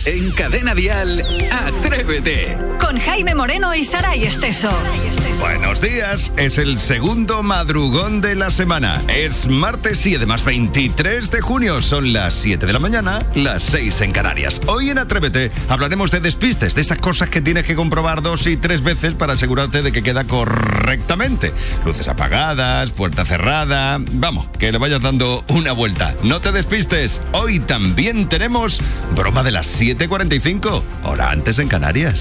En Cadena Dial, Atrévete. Con Jaime Moreno y Saray Esteso. Buenos días, es el segundo madrugón de la semana. Es martes y además 23 de junio. Son las 7 de la mañana, las 6 en Canarias. Hoy en Atrévete hablaremos de despistes, de esas cosas que tienes que comprobar 2 y 3 veces para asegurarte de que queda correctamente. Luces apagadas, puerta cerrada. Vamos, que le vayas dando una vuelta. No te despistes. Hoy también tenemos broma de las 7:45, hora antes en Canarias.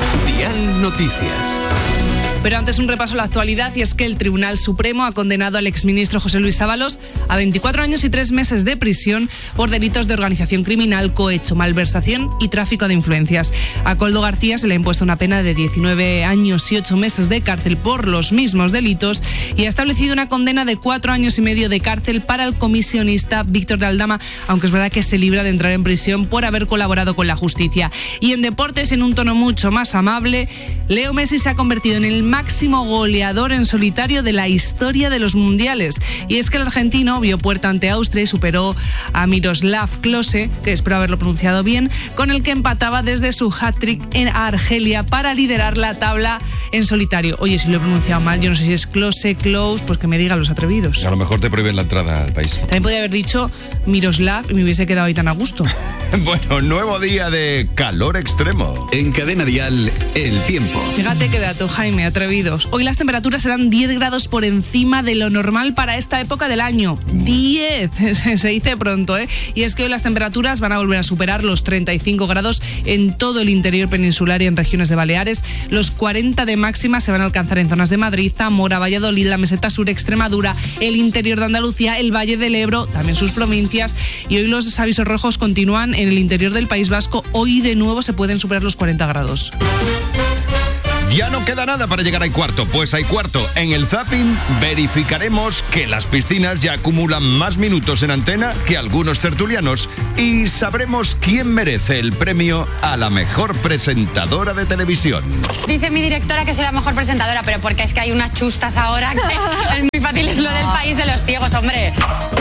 Dial Noticias. Pero antes un repaso a la actualidad, y es que el Tribunal Supremo ha condenado al exministro José Luis Ábalos a 24 años y 3 meses de prisión por delitos de organización criminal, cohecho, malversación y tráfico de influencias. A Koldo García se le ha impuesto una pena de 19 años y 8 meses de cárcel por los mismos delitos y ha establecido una condena de 4 años y medio de cárcel para el comisionista Víctor de Aldama, aunque es verdad que se libra de entrar en prisión por haber colaborado con la justicia. Y en deportes, en un tono mucho más amable, Leo Messi se ha convertido en el máximo goleador en solitario de la historia de los mundiales. Y es que el argentino vio puerta ante Austria y superó a Miroslav Klose, que espero haberlo pronunciado bien, con el que empataba desde su hat-trick en Argelia para liderar la tabla en solitario. Oye, si lo he pronunciado mal, yo no sé si es Klose, Close, pues que me digan los atrevidos. A lo mejor te prohíben la entrada al país. También podría haber dicho Miroslav y me hubiese quedado ahí tan a gusto. Bueno, nuevo día de calor extremo. En Cadena Dial, el tiempo. Fíjate qué dato, Jaime, atrevidos. Hoy las temperaturas serán 10 grados por encima de lo normal para esta época del año. 10, se dice pronto, ¿eh? Y es que hoy las temperaturas van a volver a superar los 35 grados en todo el interior peninsular y en regiones de Baleares. Los 40 de máxima se van a alcanzar en zonas de Madrid, Zamora, Valladolid, la meseta sur, Extremadura, el interior de Andalucía, el Valle del Ebro, también sus provincias. Y hoy los avisos rojos continúan en el interior del País Vasco. Hoy de nuevo se pueden superar los 40 grados. Ya no queda nada para llegar al cuarto. Pues al cuarto, en el zapping, verificaremos que las piscinas ya acumulan más minutos en antena que algunos tertulianos y sabremos quién merece el premio a la mejor presentadora de televisión. Dice mi directora que soy la mejor presentadora, pero porque es que hay unas chustas ahora que es muy fácil, es lo del país de los ciegos, hombre.